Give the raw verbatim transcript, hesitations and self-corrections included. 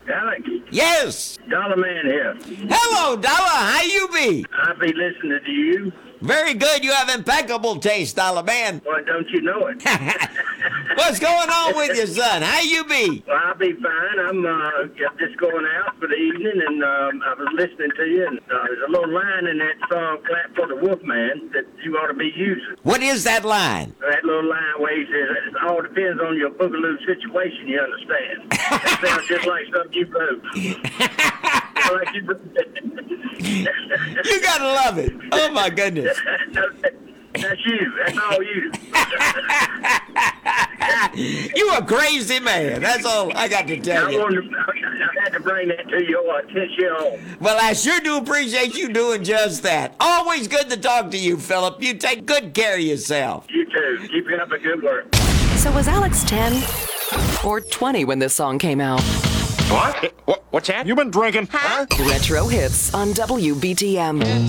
Alex, Yes. Dollar Man here. Hello, Dollar. How you be? I be listening to you. Very good. You have impeccable taste, Dollar Man. Why don't you know it? What's going on with you, son? How you be? Well, I'll be fine. I'm uh, just going out for the evening, and um, I was listening to you, and uh, there's a little line in that song, Clap for the Wolfman, that you ought to be using. What is that line? That little line where he says, it all depends on your boogaloo situation, you understand. That sounds just like something you wrote. Like you wrote. You gotta love it. Oh, my goodness. That's you. That's all you. You a crazy man. That's all I got to tell I, you. wanted to, I had to bring that to your attention. Well, I sure do appreciate you doing just that. Always good to talk to you, Philip. You take good care of yourself. You too. Keep up the good work. So was Alex ten or twenty when this song came out? What? What? What's that? You been drinking? Retro hits on W B T M.